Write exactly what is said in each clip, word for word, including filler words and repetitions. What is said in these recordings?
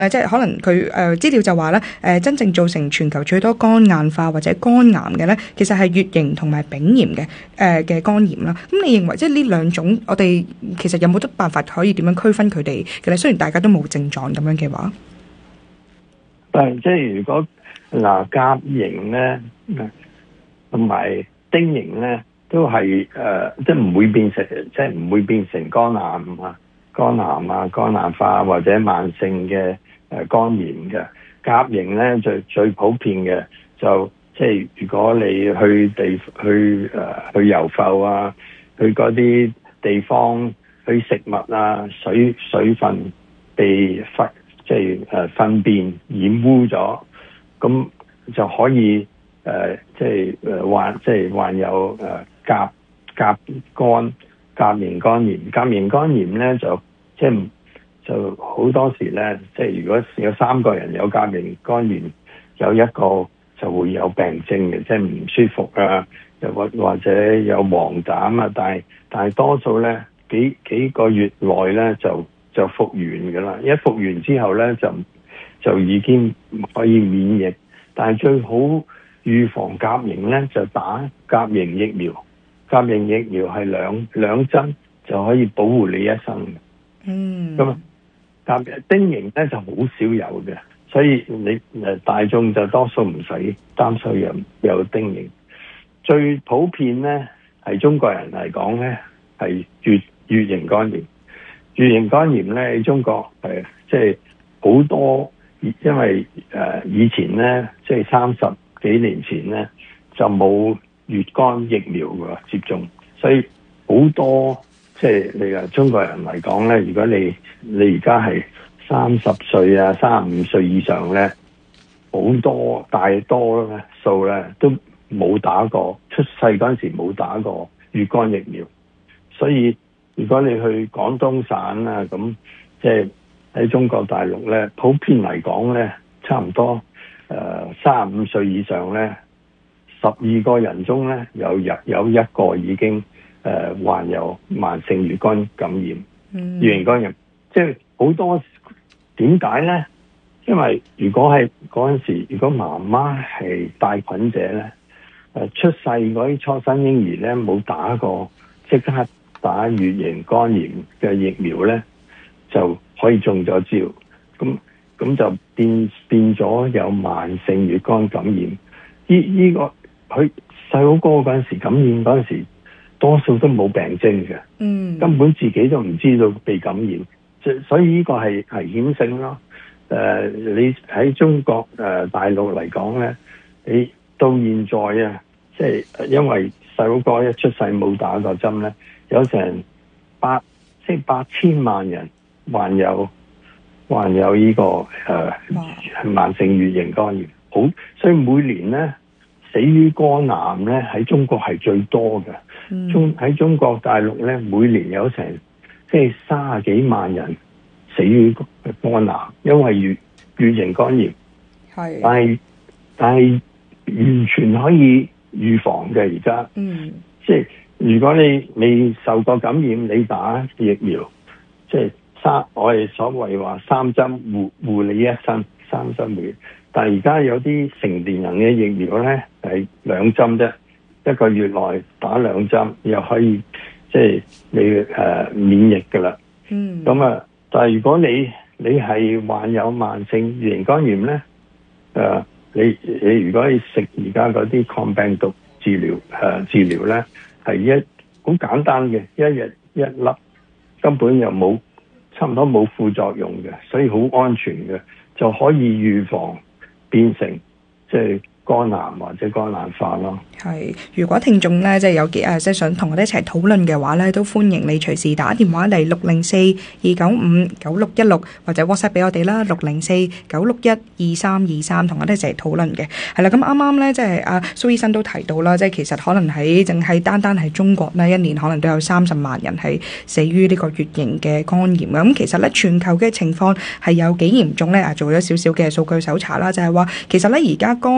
誒，即係可能佢誒資料就話咧，誒真正造成全球最多肝硬化或者肝癌嘅咧，其實係乙型同埋丙型嘅誒嘅肝炎啦。咁你認為即係呢兩種，我哋其實有冇得辦法可以點樣區分佢哋嘅咧？雖然大家都冇症狀咁樣嘅話， 但係即係如果嗱甲型咧同埋丁型咧，都係誒、呃、即係唔會變成即係唔會變成肝癌啊、肝癌啊、肝硬化或者慢性嘅誒肝炎嘅。甲型咧最最普遍嘅就即係如果你去地去誒、呃、去遊埠啊，去嗰啲地方去食物啊，水水分被糞即係誒糞便染污咗，咁就可以誒、呃、即係誒患即係患有誒甲甲肝甲型肝炎。甲型肝炎咧就即係就好多時咧，即係如果有三個人有甲型肝炎，有一個就會有病徵嘅，即係唔舒服啊，又或或者有黃疸啊，但係但係多數咧幾幾個月內咧就就復原噶啦，一復原之後咧就就已經可以免疫。但係最好預防甲型咧就打甲型疫苗，甲型疫苗係兩兩針就可以保護你一生嘅。 嗯， 咁甲丁型咧就好少有嘅，所以你誒大眾就多數唔使擔心有有丁型。最普遍咧係中國人嚟講咧係乙乙型肝炎。乙型肝炎咧喺中國係即係好多，因為誒、呃、以前咧即係三十幾年前咧就冇乙肝疫苗嘅接種，所以好多即係你話中國人嚟講咧，如果你你而家係三十歲啊、三十五歲以上咧，好多大多咧數咧都冇打過，出世嗰陣時冇打過乙肝疫苗，所以如果你去廣東省啊，咁即係喺中國大陸咧，普遍嚟講咧，差唔多誒三十五歲以上咧，十二個人中咧有有有一個已經誒、呃、患有慢性乙肝感染，乙型肝炎。即係好多點解咧？因為如果係嗰陣時，如果媽媽係帶菌者咧，誒出世嗰啲初生嬰兒咧冇打過，即刻打乙型肝炎嘅疫苗咧，就可以中咗招。咁咁就變變咗有慢性乙肝感染。呢呢、這個佢細佬哥嗰陣時感染嗰陣時，多數都冇病徵嘅，嗯，根本自己都唔知道被感染。所以呢個係危險性咯。誒、呃，你喺中國誒、呃、大陸嚟講咧，你到現在啊，即係因為細佬哥一出世冇打過針咧，有成八即係八千萬人患有患有呢、這個誒、呃、慢性乙型肝炎，好，所以每年咧死於肝癌咧喺中國係最多嘅。嗯、中喺中國大陸咧，每年有成即係三十幾萬人死於肝癌，因為乙乙型肝炎。係，但係但係完全可以預防嘅而家。嗯，即係如果你未受過感染，你打疫苗，即係三我哋所謂話三針護護你一生，三針護。但係而家有啲成年人嘅疫苗咧係兩針啫，一個月內打兩針，又可以即係你誒、呃、免疫噶啦。嗯，咁啊，但係如果你你係患有慢性乙型肝炎咧，誒、呃，你你如果你食而家嗰啲抗病毒治療誒、呃、治療咧，係一好簡單嘅，一日一粒，根本又冇差唔多冇副作用嘅，所以好安全嘅，就可以預防變成即係肝癌或者肝硬化咯。 係，如果聽眾咧即係有幾誒即係想同我哋一齊討論嘅話咧，都歡迎你隨時打電話嚟六零四二九五九六一六，或者 WhatsApp 俾我哋啦，六零四九六一二三二三，同我哋一齊討論嘅。係啦，咁啱啱咧即係阿蘇醫生都提到啦，即係其實可能喺淨係單單係中國呢，一年可能都有三十萬人係死於呢個乙型嘅肝炎嘅。咁其實咧全球嘅情況係有幾嚴重咧？啊，做咗少少嘅數據搜查啦，就係話其實咧而家肝炎咧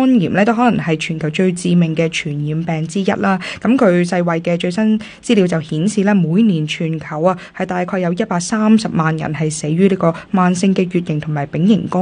咧都可能係全球最致命嘅傳染病之一啦。咁佢世衛嘅最新資料就顯示咧，每年全球啊係大概有一百三十萬人係死於呢個慢性嘅乙型同埋丙型肝